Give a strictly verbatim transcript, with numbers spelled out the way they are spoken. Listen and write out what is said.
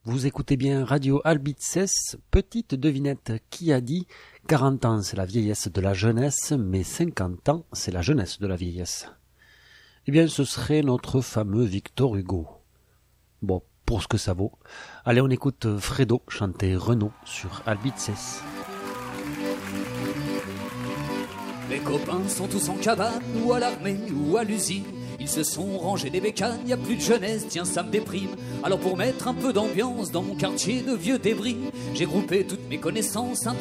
Vous écoutez bien Radio Albitzès, petite devinette qui a dit quarante ans c'est la vieillesse de la jeunesse, mais cinquante ans c'est la jeunesse de la vieillesse. Eh bien ce serait notre fameux Victor Hugo. Bon, pour ce que ça vaut, allez on écoute Fredo chanter Renaud sur Albitzès. Les copains sont tous en cabane, ou à l'armée, ou à l'usine. Ils se sont rangés des bécanes, y a plus de jeunesse, tiens ça me déprime. Alors pour mettre un peu d'ambiance dans mon quartier de vieux débris, j'ai groupé toutes mes connaissances, un